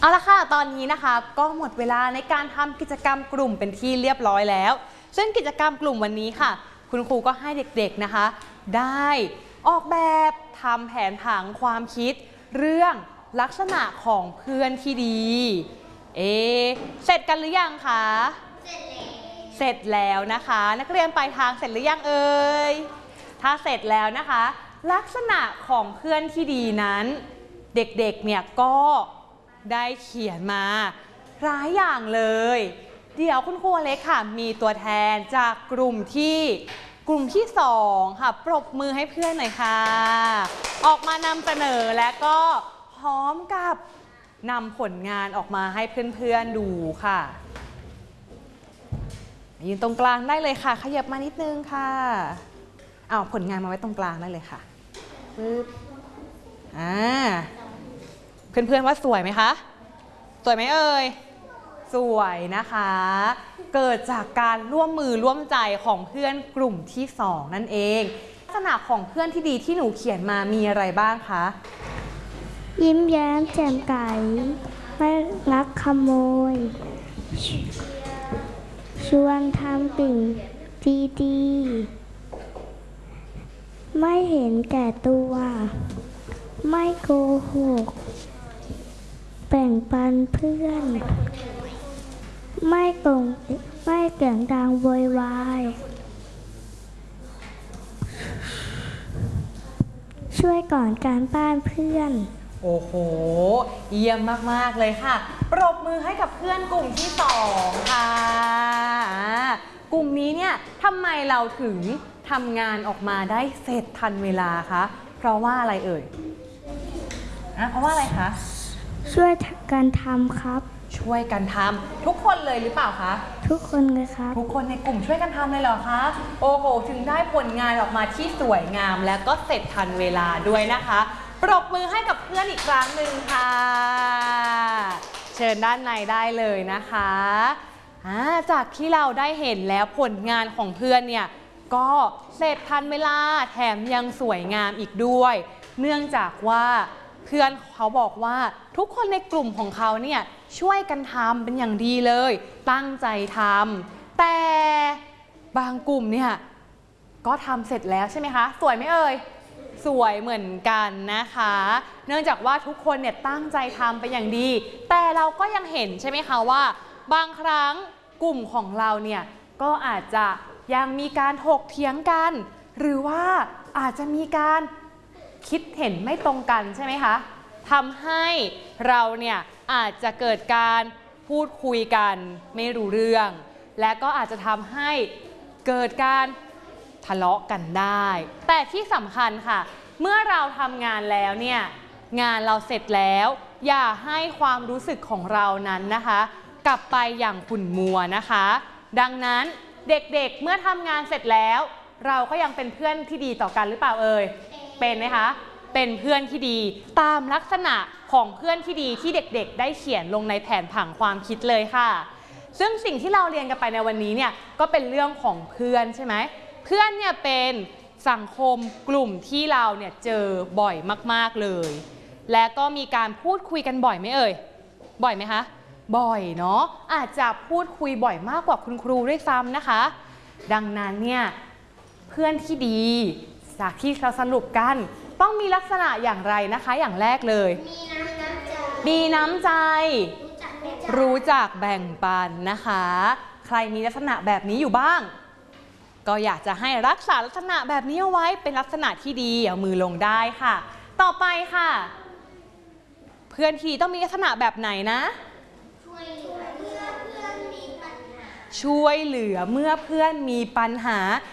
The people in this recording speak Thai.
เอาละค่ะตอนนี้นะคะก็หมดเวลาในการทำกิจกรรมกลุ่มเป็นที่เรียบร้อยแล้วซึ่งกิจกรรมกลุ่มวันนี้ค่ะคุณครูก็ให้เด็กๆนะคะได้ออกแบบทำแผนผังความคิดเรื่องลักษณะของเพื่อนที่ดีเสร็จกันหรือยังคะเสร็จแล้วนะคะนักเรียนปลายทางเสร็จหรือยังเอ่ยถ้าเสร็จแล้วนะคะลักษณะของเพื่อนที่ดีนั้นเด็กๆเนี่ยก็ได้เขียนมาหลายอย่างเลยเดี๋ยวคุณครูเล็กค่ะมีตัวแทนจากกลุ่มที่2ค่ะปรบมือให้เพื่อนหน่อยค่ะออกมานำเสนอและก็พร้อมกับนำผลงานออกมาให้เพื่อนๆดูค่ะยืนตรงกลางได้เลยค่ะขยับมานิดนึงค่ะเอาผลงานมาไว้ตรงกลางได้เลยค่ะปึ๊บเพื่อนๆว่าสวยไหมคะสวยไหมเอ่ยสวยนะคะเกิดจากการร่วมมือร่วมใจของเพื่อนกลุ่มที่2นั่นเองลักษณะของเพื่อนที่ดีที่หนูเขียนมามีอะไรบ้างคะยิ้มแย้มแจ่มใสไม่ลักขโมยชวนทำสิ่งดีๆไม่เห็นแก่ตัวไม่โกหกแบ่งปันเพื่อนไม่เสียงดังโวยวายช่วยก่อนการบ้านเพื่อนโอ้โหเยี่ยมมากๆเลยค่ะปรบมือให้กับเพื่อนกลุ่มที่2ค่ะกลุ่มนี้เนี่ยทำไมเราถึงทำงานออกมาได้เสร็จทันเวลาคะเพราะว่าอะไรเอ่ยเพราะว่าอะไรคะช่วยกันทำครับช่วยกันทำทุกคนเลยหรือเปล่าคะทุกคนเลยครับทุกคนในกลุ่มช่วยกันทำเลยเหรอคะโอ้โหถึงได้ผลงานออกมาที่สวยงามและก็เสร็จทันเวลาด้วยนะคะปรบมือให้กับเพื่อนอีกครั้งหนึ่งค่ะเชิญด้านในได้เลยนะคะจากที่เราได้เห็นแล้วผลงานของเพื่อนเนี่ยก็เสร็จทันเวลาแถมยังสวยงามอีกด้วยเนื่องจากว่าเพื่อนเขาบอกว่าทุกคนในกลุ่มของเขาเนี่ยช่วยกันทำเป็นอย่างดีเลยตั้งใจทำแต่บางกลุ่มเนี่ยก็ทำเสร็จแล้วใช่ไหมคะสวยไหมเอ่ยสวยเหมือนกันนะคะเนื่องจากว่าทุกคนเนี่ยตั้งใจทำเป็นอย่างดีแต่เราก็ยังเห็นใช่ไหมคะว่าบางครั้งกลุ่มของเราเนี่ยก็อาจจะยังมีการถกเถียงกันหรือว่าอาจจะมีการคิดเห็นไม่ตรงกันใช่ไหมคะทำให้เราเนี่ยอาจจะเกิดการพูดคุยกันไม่รู้เรื่องและก็อาจจะทำให้เกิดการทะเลาะกันได้แต่ที่สำคัญค่ะเมื่อเราทำงานแล้วเนี่ยงานเราเสร็จแล้วอย่าให้ความรู้สึกของเรานั้นนะคะกลับไปอย่างขุ่นมัวนะคะดังนั้นเด็กๆเมื่อทำงานเสร็จแล้วเราก็ยังเป็นเพื่อนที่ดีต่อกันหรือเปล่าเอ่ยเป็นไหมคะเป็นเพื่อนที่ดีตามลักษณะของเพื่อนที่ดีที่เด็กๆได้เขียนลงในแผนผังความคิดเลยค่ะซึ่งสิ่งที่เราเรียนกันไปในวันนี้เนี่ยก็เป็นเรื่องของเพื่อนใช่ไหมเพื่อนเนี่ยเป็นสังคมกลุ่มที่เราเนี่ยเจอบ่อยมากๆเลยและก็มีการพูดคุยกันบ่อยไหมเอ่ยบ่อยไหมคะบ่อยเนาะอาจจะพูดคุยบ่อยมากกว่าคุณครูด้วยซ้ำนะคะดังนั้นเนี่ยเพื่อนที่ดีจากที่เราสรุปกันต้องมีลักษณะอย่างไรนะคะอย่างแรกเลยมีน้ำใจรู้จักแบ่งปันนะคะใครมีลักษณะแบบนี้อยู่บ้างก็อยากจะให้รักษาลักษณะแบบนี้เอาไว้เป็นลักษณะที่ดีเอามือลงได้ค่ะต่อไปค่ะเพื่อนที่ต้องมีลักษณะแบบไหนนะช่วยเหลือเมื่อเพื่อนมีปัญหา